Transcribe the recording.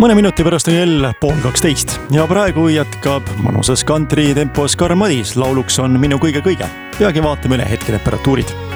Mõne minuti pärast on kell 11:30 ja praegu jätkab mõnusas country tempos Karl Madis. Lauluks on Minu kõige-kõige. Peagi vaatame üle hetketemperatuurid.